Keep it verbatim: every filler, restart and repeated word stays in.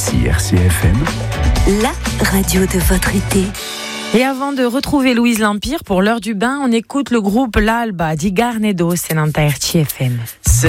Ici R C F M, la radio de votre été. Et avant de retrouver Louise L'Empire pour l'heure du bain, on écoute le groupe L'Alba di Garnedo, c'est dans R C F M.